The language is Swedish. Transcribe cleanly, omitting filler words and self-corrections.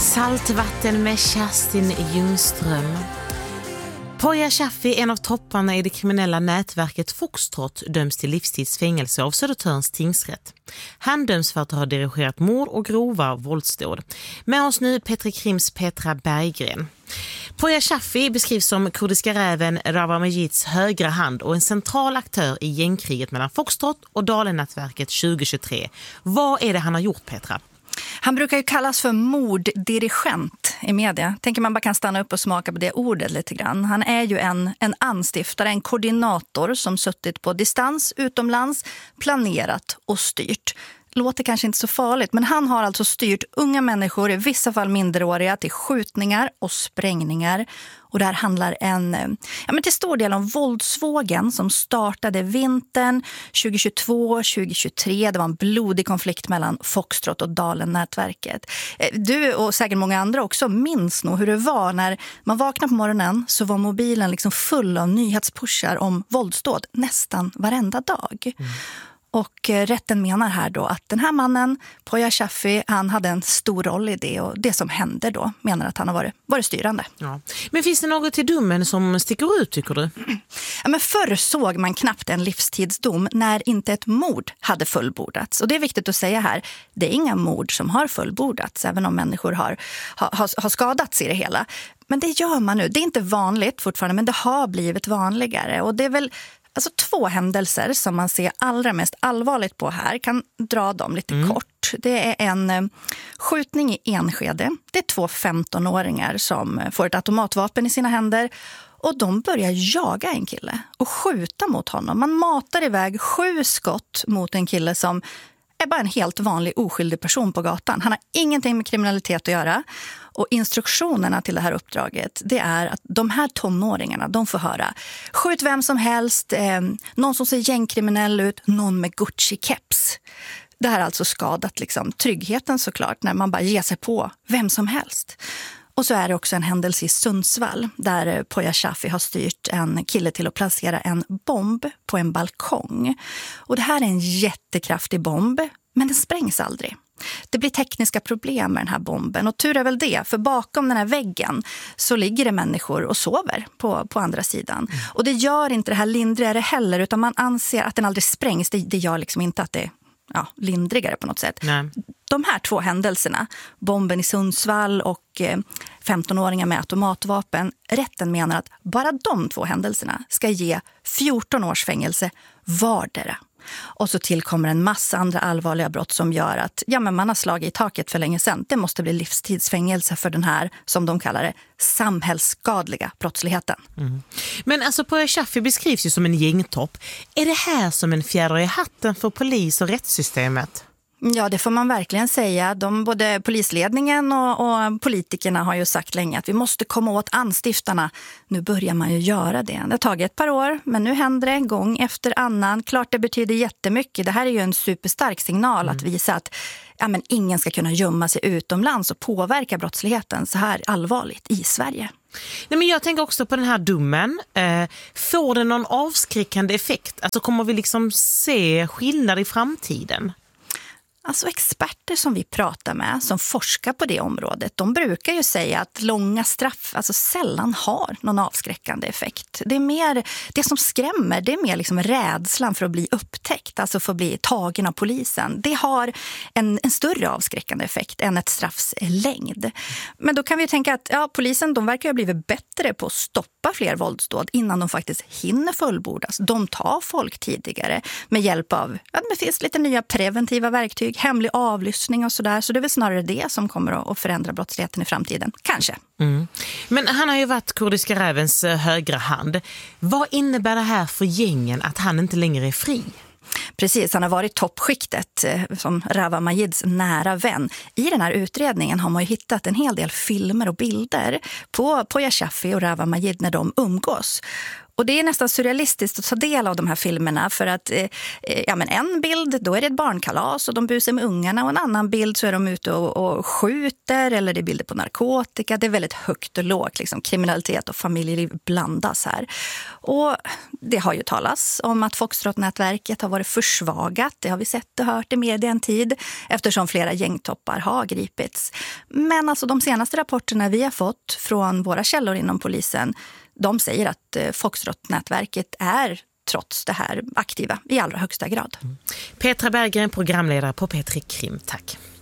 Saltvatten med Kerstin Ljungström. Poya Shaffi, en av topparna i det kriminella nätverket Foxtrot, döms till livstidsfängelse av Södertörns tingsrätt. Han döms för att ha dirigerat mord och grova våldsdåd. Med oss nu Petri Krims Petra Berggren. Poya Shaffi beskrivs som kurdiska räven Rawa Majids högra hand och en central aktör i gängkriget mellan Foxtrot och Dalen-nätverket 2023. Vad är det han har gjort, Petra? Han brukar ju kallas för morddirigent i media. Tänker man bara kan stanna upp och smaka på det ordet lite grann. Han är ju en anstiftare, en koordinator som suttit på distans utomlands, planerat och styrt. Låter kanske inte så farligt, men han har alltså styrt unga människor, i vissa fall minderåriga, till skjutningar och sprängningar. Och där handlar till stor del om våldsvågen som startade vintern 2022-2023. Det var en blodig konflikt mellan Foxtrot och Dalen-nätverket. Du och säkert många andra också minns nog hur det var när man vaknade på morgonen, så var mobilen liksom full av nyhetspushar om våldsdåd nästan varenda dag. Och rätten menar här då att den här mannen, Poya Shaffi, han hade en stor roll i det, och det som hände då menar att han har varit styrande. Ja. Men finns det något till domen som sticker ut, tycker du? Ja, men förr såg man knappt en livstidsdom när inte ett mord hade fullbordats. Och det är viktigt att säga här, det är inga mord som har fullbordats, även om människor har skadats i det hela. Men det gör man nu. Det är inte vanligt fortfarande, men det har blivit vanligare. Och det är väl två händelser som man ser allra mest allvarligt på här. Kan dra dem lite kort. Det är en skjutning i Enskede. Det är 2 15-åringar som får ett automatvapen i sina händer. Och de börjar jaga en kille och skjuta mot honom. Man matar iväg 7 skott mot en kille som är bara en helt vanlig oskyldig person på gatan. Han har ingenting med kriminalitet att göra. Och instruktionerna till det här uppdraget, det är att de här tonåringarna, de får höra: skjut vem som helst, någon som ser gängkriminell ut, någon med Gucci-keps. Det här har alltså skadat tryggheten såklart, när man bara ger sig på vem som helst. Och så är det också en händelse i Sundsvall där Poya Shaffi har styrt en kille till att placera en bomb på en balkong. Och det här är en jättekraftig bomb, men den sprängs aldrig. Det blir tekniska problem med den här bomben, och tur är väl det, för bakom den här väggen så ligger det människor och sover på andra sidan. Och det gör inte det här lindrigare heller, utan man anser att den aldrig sprängs. Det gör inte att det lindrigare på något sätt. Nej. De här 2 händelserna, bomben i Sundsvall och 15-åringar med automatvapen, rätten menar att bara de 2 händelserna ska ge 14 års fängelse vardera. Och så tillkommer en massa andra allvarliga brott som gör att man har slagit i taket för länge sedan. Det måste bli livstidsfängelse för den här, som de kallar det, samhällsskadliga brottsligheten. Men Poya Shaffi beskrivs ju som en gängtopp. Är det här som en fjäder i hatten för polis- och rättssystemet? Ja, det får man verkligen säga. Både polisledningen och politikerna har ju sagt länge att vi måste komma åt anstiftarna. Nu börjar man ju göra det. Det har tagit ett par år, men nu händer det gång efter annan. Klart det betyder jättemycket. Det här är ju en superstark signal att visa att ingen ska kunna gömma sig utomlands och påverka brottsligheten så här allvarligt i Sverige. Nej, men jag tänker också på den här domen. Får det någon avskräckande effekt? Kommer vi se skillnad i framtiden? Experter som vi pratar med, som forskar på det området, de brukar ju säga att långa straff sällan har någon avskräckande effekt. Det är mer, det som skrämmer, det är mer rädslan för att bli upptäckt, för att bli tagen av polisen. Det har en större avskräckande effekt än ett straffs längd. Men då kan vi tänka att polisen, de verkar ha blivit bättre på att stoppa fler våldsdåd innan de faktiskt hinner fullbordas. De tar folk tidigare med hjälp av, det finns lite nya preventiva verktyg, hemlig avlyssning och sådär. Så det är väl snarare det som kommer att förändra brottsligheten i framtiden. Kanske. Men han har ju varit kurdiska rävens högra hand. Vad innebär det här för gängen att han inte längre är fri? Precis, han har varit toppskiktet som Rawa Majids nära vän. I den här utredningen har man ju hittat en hel del filmer och bilder på Poya Shaffi och Rawa Majid när de umgås. Och det är nästan surrealistiskt att ta del av de här filmerna för att en bild, då är det ett barnkalas och de busar med ungarna, och en annan bild så är de ute och skjuter, eller det är bilder på narkotika. Det är väldigt högt och lågt, liksom. Kriminalitet och familjeliv blandas här. Och det har ju talats om att Foxtrot-nätverket har varit försvagat. Det har vi sett och hört i media en tid, eftersom flera gängtoppar har gripits. Men alltså de senaste rapporterna vi har fått från våra källor inom polisen, de säger att Foxtrot-nätverket är trots det här aktiva i allra högsta grad. Petra Berggren, programledare på P3 Krim. Tack.